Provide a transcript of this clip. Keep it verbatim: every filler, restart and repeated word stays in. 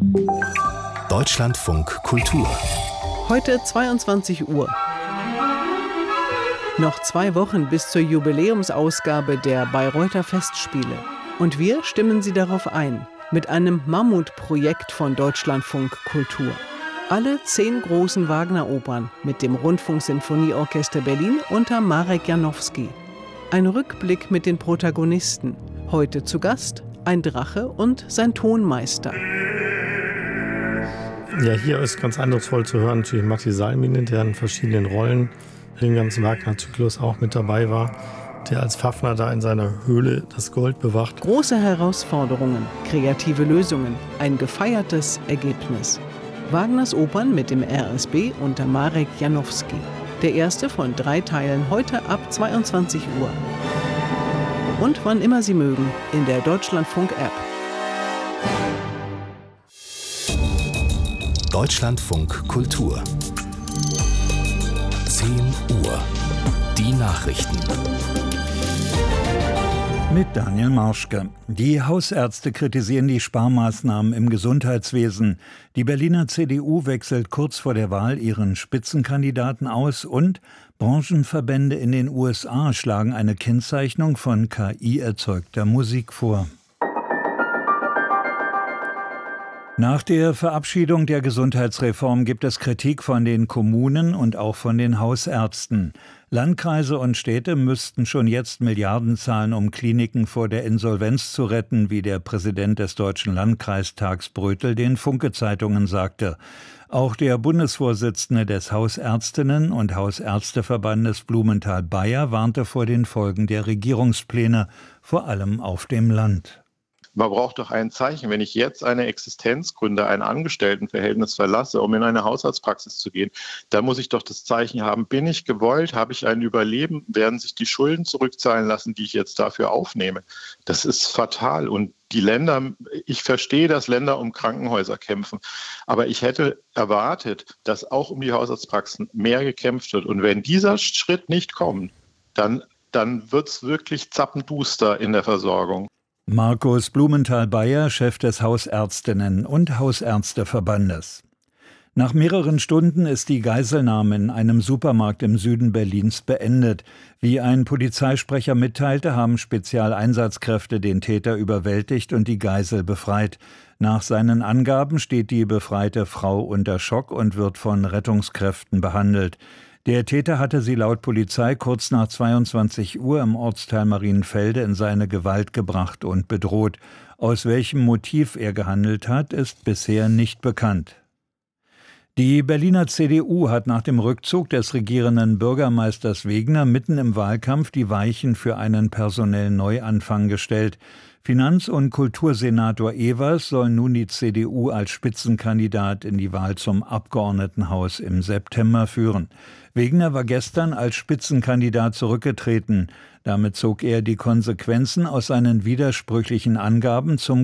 Deutschlandfunk Kultur. Heute zweiundzwanzig Uhr. Noch zwei Wochen bis zur Jubiläumsausgabe der Bayreuther Festspiele. Und wir stimmen Sie darauf ein, mit einem Mammutprojekt von Deutschlandfunk Kultur. Alle zehn großen Wagner-Opern mit dem Rundfunksinfonieorchester Berlin unter Marek Janowski. Ein Rückblick mit den Protagonisten. Heute zu Gast ein Drache und sein Tonmeister. Ja, hier ist ganz eindrucksvoll zu hören, natürlich Matti Salminen, der in verschiedenen Rollen im ganzen Wagner-Zyklus auch mit dabei war, der als Fafner da in seiner Höhle das Gold bewacht. Große Herausforderungen, kreative Lösungen, ein gefeiertes Ergebnis. Wagners Opern mit dem R S B unter Marek Janowski. Der erste von drei Teilen heute ab zweiundzwanzig Uhr. Und wann immer Sie mögen, in der Deutschlandfunk-App. Deutschlandfunk Kultur. zehn Uhr. Die Nachrichten. Mit Daniel Marschke. Die Hausärzte kritisieren die Sparmaßnahmen im Gesundheitswesen. Die Berliner C D U wechselt kurz vor der Wahl ihren Spitzenkandidaten aus und Branchenverbände in den U S A schlagen eine Kennzeichnung von K I-erzeugter Musik vor. Nach der Verabschiedung der Gesundheitsreform gibt es Kritik von den Kommunen und auch von den Hausärzten. Landkreise und Städte müssten schon jetzt Milliarden zahlen, um Kliniken vor der Insolvenz zu retten, wie der Präsident des Deutschen Landkreistags Brötel den Funke-Zeitungen sagte. Auch der Bundesvorsitzende des Hausärztinnen- und Hausärzteverbandes Blumenthal-Bayer warnte vor den Folgen der Regierungspläne, vor allem auf dem Land. Man braucht doch ein Zeichen. Wenn ich jetzt eine Existenz gründe, ein Angestelltenverhältnis verlasse, um in eine Hausarztpraxis zu gehen, dann muss ich doch das Zeichen haben, bin ich gewollt, habe ich ein Überleben, werden sich die Schulden zurückzahlen lassen, die ich jetzt dafür aufnehme. Das ist fatal. Und die Länder, ich verstehe, dass Länder um Krankenhäuser kämpfen, aber ich hätte erwartet, dass auch um die Hausarztpraxen mehr gekämpft wird. Und wenn dieser Schritt nicht kommt, dann, dann wird es wirklich zappenduster in der Versorgung. Markus Blumenthal-Bayer, Chef des Hausärztinnen- und Hausärzteverbandes. Nach mehreren Stunden ist die Geiselnahme in einem Supermarkt im Süden Berlins beendet. Wie ein Polizeisprecher mitteilte, haben Spezialeinsatzkräfte den Täter überwältigt und die Geisel befreit. Nach seinen Angaben steht die befreite Frau unter Schock und wird von Rettungskräften behandelt. Der Täter hatte sie laut Polizei kurz nach zweiundzwanzig Uhr im Ortsteil Marienfelde in seine Gewalt gebracht und bedroht. Aus welchem Motiv er gehandelt hat, ist bisher nicht bekannt. Die Berliner C D U hat nach dem Rückzug des regierenden Bürgermeisters Wegner mitten im Wahlkampf die Weichen für einen personellen Neuanfang gestellt. Finanz- und Kultursenator Evers soll nun die C D U als Spitzenkandidat in die Wahl zum Abgeordnetenhaus im September führen. Wegner war gestern als Spitzenkandidat zurückgetreten. Damit zog er die Konsequenzen aus seinen widersprüchlichen Angaben zum